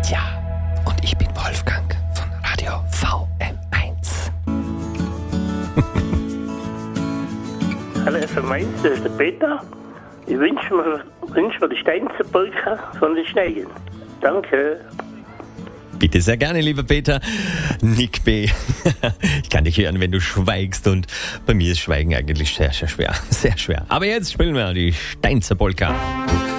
Tja, und ich bin Wolfgang von Radio VM1. Hallo FM1, das ist der Peter. Ich wünsche mir die Steinzer Polka von den Schneien. Danke. Bitte sehr gerne, lieber Peter. Nick B. Ich kann dich hören, wenn du schweigst, und bei mir ist Schweigen eigentlich sehr, sehr schwer. Sehr schwer. Aber jetzt spielen wir die Steinzer Polka.